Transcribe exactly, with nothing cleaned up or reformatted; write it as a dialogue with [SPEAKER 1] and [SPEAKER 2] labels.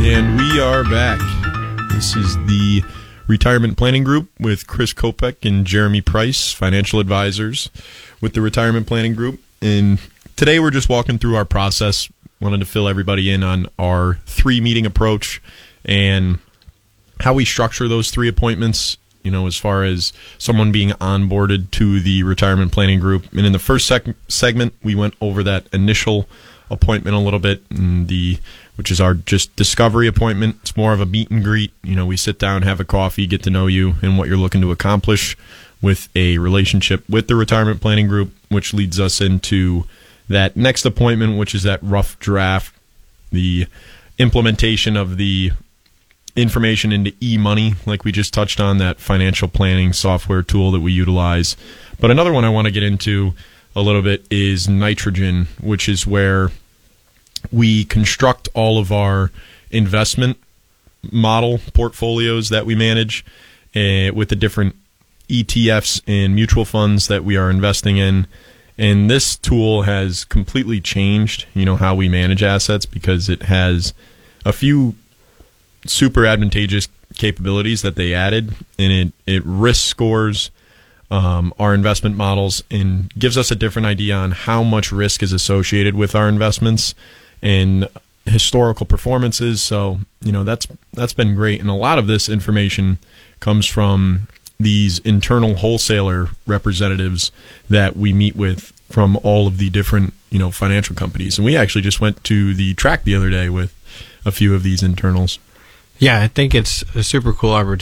[SPEAKER 1] And we are back. This is the Retirement Planning Group with Chris Kopek and Jeremy Price, financial advisors with the Retirement Planning Group. And today we're just walking through our process. Wanted to fill everybody in on our three-meeting approach and how we structure those three appointments, you know, as far as someone being onboarded to the Retirement Planning Group. And in the first sec- segment, we went over that initial appointment a little bit, and the which is our just discovery appointment. It's more of a meet and greet. You know, we sit down, have a coffee, get to know you and what you're looking to accomplish with a relationship with the Retirement Planning Group, which leads us into that next appointment, which is that rough draft, the implementation of the information into eMoney, like we just touched on, that financial planning software tool that we utilize. But another one I want to get into a little bit is Nitrogen, which is where we construct all of our investment model portfolios that we manage uh, with the different E T Fs and mutual funds that we are investing in. And this tool has completely changed, you know, how we manage assets, because it has a few super advantageous capabilities that they added, and it, it risk scores um, our investment models and gives us a different idea on how much risk is associated with our investments and historical performances. So, you know, that's that's been great. And a lot of this information comes from these internal wholesaler representatives that we meet with from all of the different, you know, financial companies. And we actually just went to the track the other day with a few of these internals.
[SPEAKER 2] Yeah, I think it's a super cool opportunity